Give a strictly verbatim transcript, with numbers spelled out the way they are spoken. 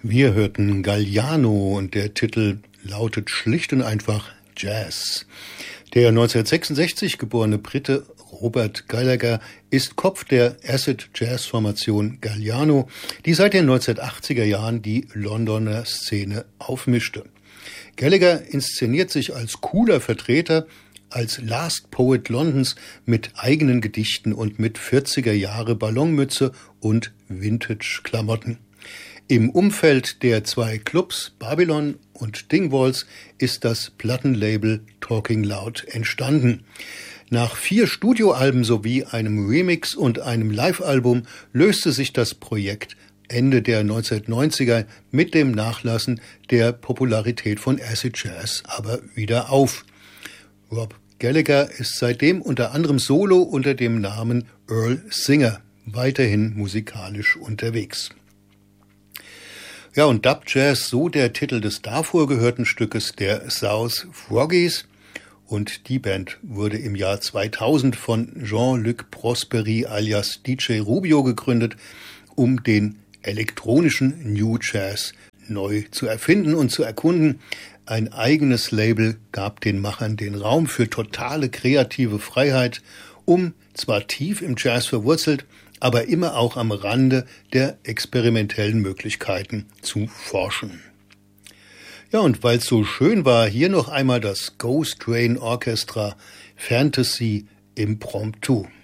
Wir hörten Galliano und der Titel lautet schlicht und einfach Jazz. Der neunzehnhundertsechsundsechzig geborene Brite Robert Gallagher ist Kopf der Acid-Jazz-Formation Galliano, die seit den neunzehnhundertachtziger Jahren die Londoner Szene aufmischte. Gallagher inszeniert sich als cooler Vertreter, als Last Poet Londons mit eigenen Gedichten und mit vierziger Jahre Ballonmütze und Vintage-Klamotten. Im Umfeld der zwei Clubs Babylon und Dingwalls ist das Plattenlabel Talking Loud entstanden. Nach vier Studioalben sowie einem Remix und einem Live-Album löste sich das Projekt Ende der neunzehnhundertneunziger mit dem Nachlassen der Popularität von Acid Jazz aber wieder auf. Rob Gallagher ist seitdem unter anderem solo unter dem Namen Earl Singer weiterhin musikalisch unterwegs. Ja, und Dub Jazz, so der Titel des davor gehörten Stückes der South Froggies. Und die Band wurde im Jahr zweitausend von Jean-Luc Prosperi alias D J Rubio gegründet, um den elektronischen New Jazz neu zu erfinden und zu erkunden. Ein eigenes Label gab den Machern den Raum für totale kreative Freiheit, um zwar tief im Jazz verwurzelt, aber immer auch am Rande der experimentellen Möglichkeiten zu forschen. Ja, und weil es so schön war, hier noch einmal das Ghost Train Orchestra Fantasy Impromptu.